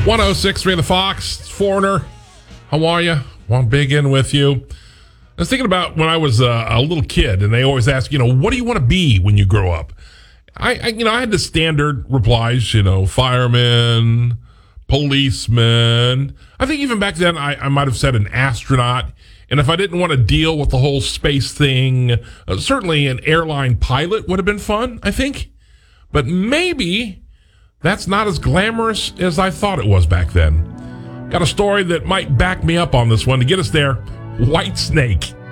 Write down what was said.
106.3 The Fox, Foreigner. How are you? Want big in with you. I was thinking about when I was a little kid, and they always ask, what do you want to be when you grow up? I had the standard replies, fireman, policeman. I think even back then I might have said an astronaut. And if I didn't want to deal with the whole space thing, certainly an airline pilot would have been fun, I think. But maybe that's not as glamorous as I thought it was back then. Got a story that might back me up on this one. To get us there, Whitesnake.